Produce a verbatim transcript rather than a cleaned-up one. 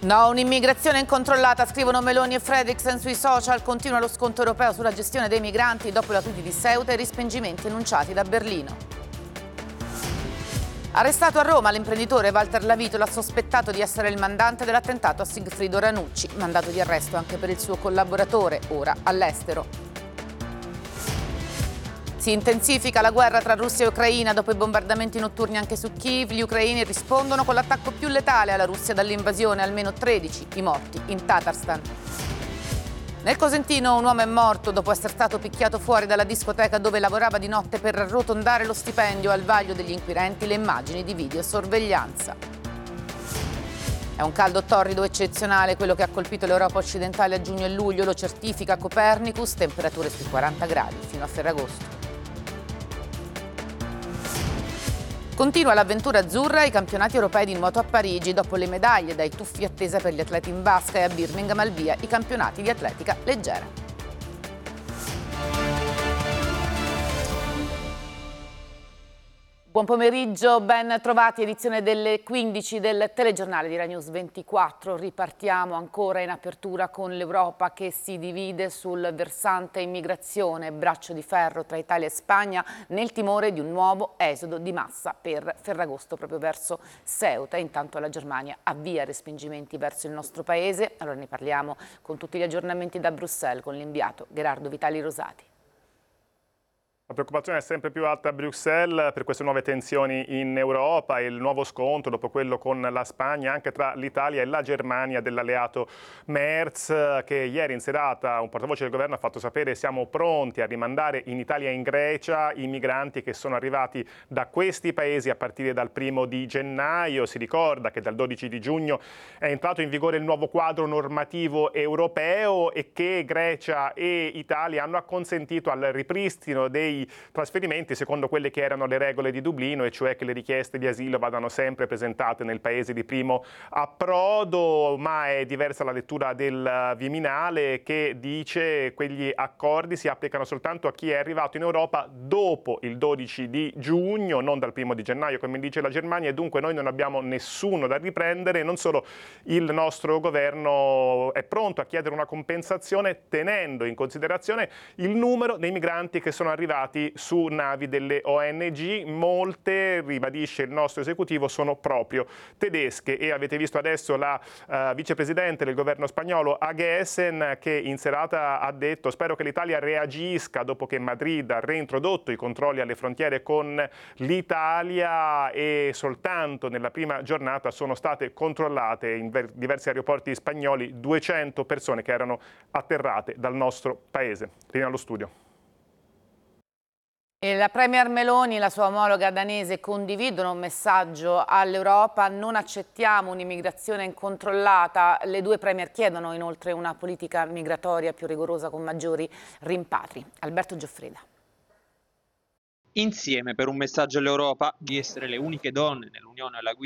No, un'immigrazione incontrollata, scrivono Meloni e Fredriksen sui social. Continua lo scontro europeo sulla gestione dei migranti dopo la crisi di Ceuta e i respingimenti annunciati da Berlino. Arrestato a Roma l'imprenditore Walter Lavitola, sospettato di essere il mandante dell'attentato a Sigfrido Ranucci. Mandato di arresto anche per il suo collaboratore, ora all'estero. Si intensifica la guerra tra Russia e Ucraina dopo i bombardamenti notturni anche su Kiev. Gli ucraini rispondono con l'attacco più letale alla Russia dall'invasione, almeno tredici i morti in Tatarstan. Nel Cosentino un uomo è morto dopo essere stato picchiato fuori dalla discoteca dove lavorava di notte per arrotondare lo stipendio. Al vaglio degli inquirenti le immagini di videosorveglianza. È un caldo torrido eccezionale quello che ha colpito l'Europa occidentale a giugno e luglio, lo certifica Copernicus, temperature sui quaranta gradi fino a Ferragosto. Continua l'avventura azzurra ai campionati europei di nuoto a Parigi. Dopo le medaglie dai tuffi attesa per gli atleti in vasca e a Birmingham al via i campionati di atletica leggera. Buon pomeriggio, ben trovati, edizione delle quindici del telegiornale di Rai News ventiquattro. Ripartiamo ancora in apertura con l'Europa che si divide sul versante immigrazione, braccio di ferro tra Italia e Spagna nel timore di un nuovo esodo di massa per Ferragosto proprio verso Ceuta. Intanto la Germania avvia respingimenti verso il nostro paese. Allora ne parliamo con tutti gli aggiornamenti da Bruxelles con l'inviato Gerardo Vitali Rosati. La preoccupazione è sempre più alta a Bruxelles per queste nuove tensioni in Europa e il nuovo scontro dopo quello con la Spagna anche tra l'Italia e la Germania dell'alleato Merz, che ieri in serata un portavoce del governo ha fatto sapere siamo pronti a rimandare in Italia e in Grecia i migranti che sono arrivati da questi paesi a partire dal primo di gennaio. Si ricorda che dal dodici di giugno è entrato in vigore il nuovo quadro normativo europeo e che Grecia e Italia hanno acconsentito al ripristino dei trasferimenti secondo quelle che erano le regole di Dublino, e cioè che le richieste di asilo vadano sempre presentate nel paese di primo approdo, ma è diversa la lettura del Viminale che dice che quegli accordi si applicano soltanto a chi è arrivato in Europa dopo il dodici di giugno, non dal primo di gennaio come dice la Germania, e dunque noi non abbiamo nessuno da riprendere. Non solo, il nostro governo è pronto a chiedere una compensazione tenendo in considerazione il numero dei migranti che sono arrivati su navi delle O N G. Molte, ribadisce il nostro esecutivo, sono proprio tedesche, e avete visto adesso la uh, vicepresidente del governo spagnolo Aguesen che in serata ha detto spero che l'Italia reagisca dopo che Madrid ha reintrodotto i controlli alle frontiere con l'Italia, e soltanto nella prima giornata sono state controllate in diversi aeroporti spagnoli duecento persone che erano atterrate dal nostro paese. Linea allo studio. E la Premier Meloni e la sua omologa danese condividono un messaggio all'Europa: non accettiamo un'immigrazione incontrollata. Le due Premier chiedono inoltre una politica migratoria più rigorosa con maggiori rimpatri. Alberto Gioffrida. Insieme per un messaggio all'Europa di essere le uniche donne nell'Unione alla guida